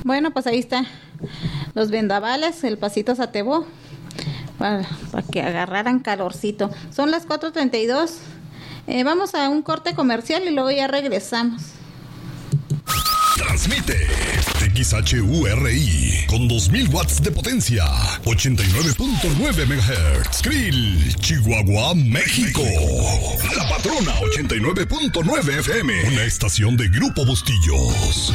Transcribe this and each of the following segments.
Bueno, pues ahí está los vendavales, el pasito Satebó, para que agarraran calorcito. Son las 4:32. Vamos a un corte comercial y luego ya regresamos. Transmite XHURI con 2000 watts de potencia, 89.9 MHz. Krill, Chihuahua, México. La Patrona 89.9 FM, una estación de Grupo Bustillos.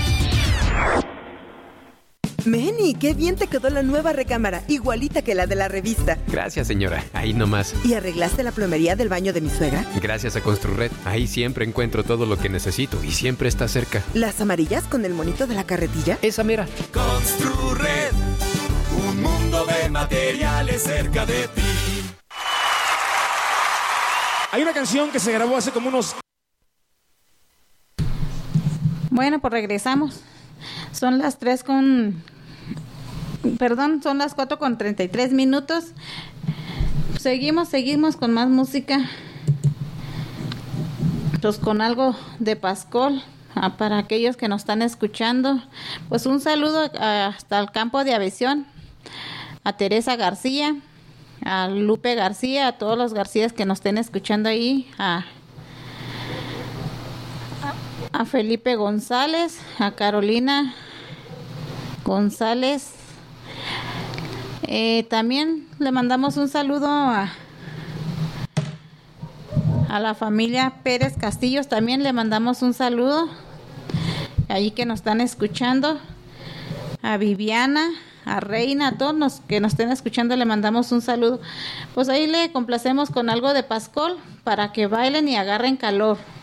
Manny, qué bien te quedó la nueva recámara, igualita que la de la revista. Gracias, señora, ahí nomás. ¿Y arreglaste la plomería del baño de mi suegra? Gracias a Construred, ahí siempre encuentro todo lo que necesito y siempre está cerca. ¿Las amarillas con el monito de la carretilla? Esa mera. Construred, un mundo de materiales cerca de ti. Hay una canción que se grabó hace como unos... Bueno, pues regresamos. Son las 4:33 minutos. Seguimos con más música. Pues con algo de Pascol. Para aquellos que nos están escuchando, pues un saludo hasta el campo de aviación, a Teresa García, a Lupe García, a todos los Garcías que nos estén escuchando ahí, a Felipe González, a Carolina González. También le mandamos un saludo a la familia Pérez Castillos, también le mandamos un saludo ahí que nos están escuchando, a Viviana, a Reina, a todos los que nos estén escuchando le mandamos un saludo. Pues ahí le complacemos con algo de Pascol para que bailen y agarren calor.